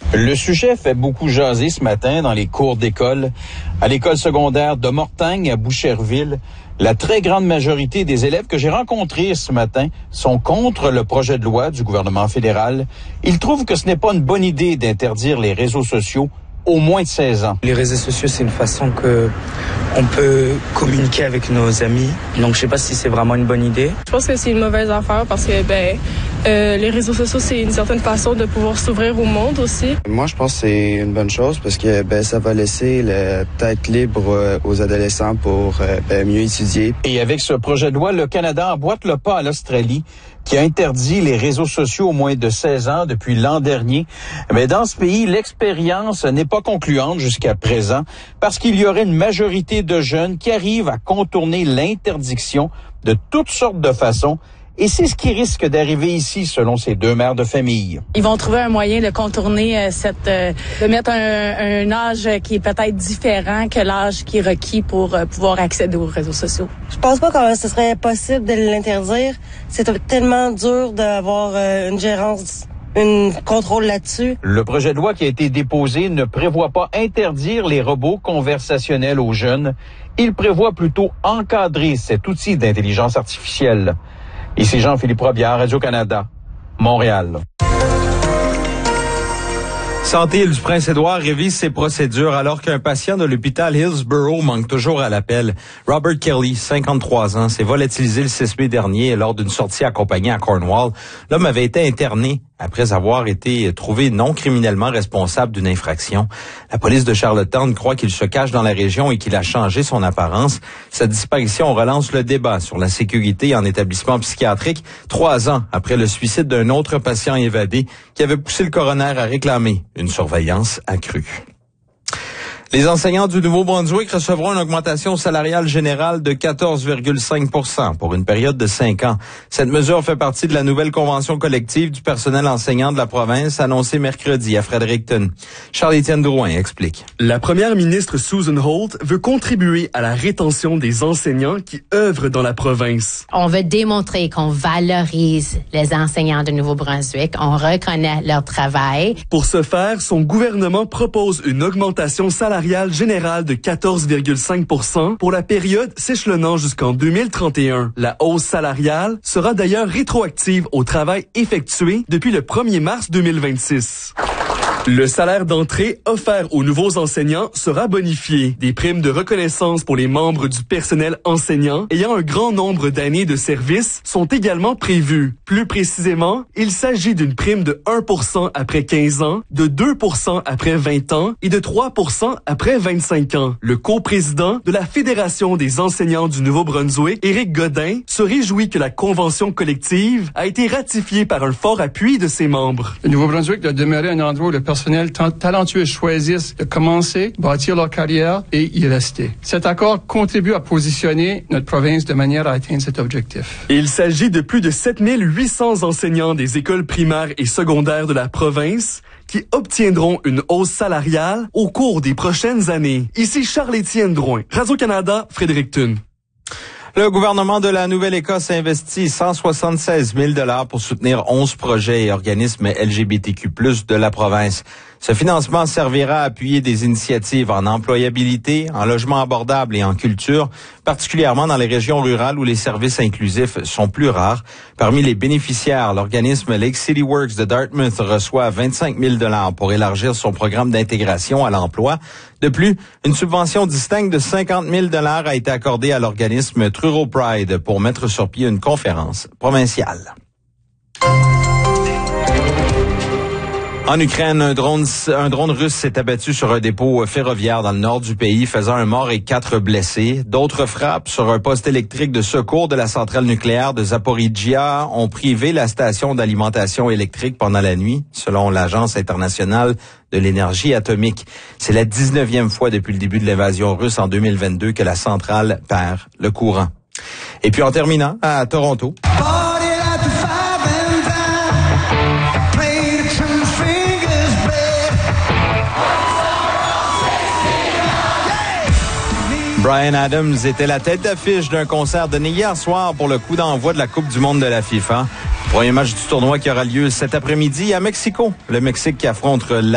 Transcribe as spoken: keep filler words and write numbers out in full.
Le sujet fait beaucoup jaser ce matin dans les cours d'école. À l'école secondaire de Mortagne à Boucherville, la très grande majorité des élèves que j'ai rencontrés ce matin sont contre le projet de loi du gouvernement fédéral. Ils trouvent que ce n'est pas une bonne idée d'interdire les réseaux sociaux au moins de seize ans. Les réseaux sociaux, c'est une façon que on peut communiquer avec nos amis. Donc, je sais pas si c'est vraiment une bonne idée. Je pense que c'est une mauvaise affaire parce que ben euh, les réseaux sociaux, c'est une certaine façon de pouvoir s'ouvrir au monde aussi. Moi, je pense que c'est une bonne chose parce que ben ça va laisser la tête libre aux adolescents pour ben, mieux étudier. Et avec ce projet de loi, le Canada emboîte le pas à l'Australie, qui a interdit les réseaux sociaux aux moins de seize ans depuis l'an dernier. Mais dans ce pays, l'expérience n'est pas concluante jusqu'à présent parce qu'il y aurait une majorité de jeunes qui arrivent à contourner l'interdiction de toutes sortes de façons. Et c'est ce qui risque d'arriver ici, selon ces deux mères de famille. Ils vont trouver un moyen de contourner euh, cette, euh, de mettre un, un âge qui est peut-être différent que l'âge qui est requis pour euh, pouvoir accéder aux réseaux sociaux. Je pense pas que ce serait possible de l'interdire. C'est tellement dur d'avoir euh, une gérance, un contrôle là-dessus. Le projet de loi qui a été déposé ne prévoit pas interdire les robots conversationnels aux jeunes. Il prévoit plutôt encadrer cet outil d'intelligence artificielle. Ici Jean-Philippe Robillard, Radio-Canada, Montréal. Santé du Prince-Édouard révise ses procédures alors qu'un patient de l'hôpital Hillsborough manque toujours à l'appel. Robert Kelly, cinquante-trois ans, s'est volatilisé le six mai dernier lors d'une sortie accompagnée à Cornwall. L'homme avait été interné après avoir été trouvé non criminellement responsable d'une infraction. La police de Charlottetown croit qu'il se cache dans la région et qu'il a changé son apparence. Sa disparition relance le débat sur la sécurité en établissement psychiatrique, trois ans après le suicide d'un autre patient évadé qui avait poussé le coroner à réclamer une surveillance accrue. Les enseignants du Nouveau-Brunswick recevront une augmentation salariale générale de quatorze virgule cinq pour cent pour une période de cinq ans. Cette mesure fait partie de la nouvelle convention collective du personnel enseignant de la province annoncée mercredi à Fredericton. Charles-Étienne Drouin explique. La première ministre Susan Holt veut contribuer à la rétention des enseignants qui œuvrent dans la province. On veut démontrer qu'on valorise les enseignants du Nouveau-Brunswick. On reconnaît leur travail. Pour ce faire, son gouvernement propose une augmentation salariale générale de quatorze virgule cinq pour cent pour la période s'échelonnant jusqu'en deux mille trente et un. La hausse salariale sera d'ailleurs rétroactive au travail effectué depuis le premier mars deux mille vingt-six. Le salaire d'entrée offert aux nouveaux enseignants sera bonifié. Des primes de reconnaissance pour les membres du personnel enseignant ayant un grand nombre d'années de service sont également prévues. Plus précisément, il s'agit d'une prime de un pour cent après quinze ans, de deux pour cent après vingt ans et de trois pour cent après vingt-cinq ans. Le coprésident de la Fédération des enseignants du Nouveau-Brunswick, Éric Godin, se réjouit que la convention collective a été ratifiée par un fort appui de ses membres. Le Nouveau-Brunswick doit demeurer un endroit où le personnel talentueux choisissent de commencer, bâtir leur carrière et y rester. Cet accord contribue à positionner notre province de manière à atteindre cet objectif. Il s'agit de plus de sept mille huit cents enseignants des écoles primaires et secondaires de la province qui obtiendront une hausse salariale au cours des prochaines années. Ici Charles-Étienne Drouin, Radio-Canada, Fredericton. Le gouvernement de la Nouvelle-Écosse investit cent soixante-seize mille dollars pour soutenir onze projets et organismes L G B T Q plus, de la province. Ce financement servira à appuyer des initiatives en employabilité, en logement abordable et en culture, particulièrement dans les régions rurales où les services inclusifs sont plus rares. Parmi les bénéficiaires, l'organisme Lake City Works de Dartmouth reçoit vingt-cinq mille dollars pour élargir son programme d'intégration à l'emploi. De plus, une subvention distincte de cinquante mille dollars a été accordée à l'organisme Truro Pride pour mettre sur pied une conférence provinciale. En Ukraine, un drone, un drone russe s'est abattu sur un dépôt ferroviaire dans le nord du pays, faisant un mort et quatre blessés. D'autres frappes sur un poste électrique de secours de la centrale nucléaire de Zaporizhzhia ont privé la station d'alimentation électrique pendant la nuit, selon l'Agence internationale de l'énergie atomique. C'est la dix-neuvième fois depuis le début de l'invasion russe en deux mille vingt-deux que la centrale perd le courant. Et puis en terminant, à Toronto. Bryan Adams était la tête d'affiche d'un concert donné hier soir pour le coup d'envoi de la Coupe du monde de la FIFA. Premier match du tournoi qui aura lieu cet après-midi à Mexico. Le Mexique qui affronte la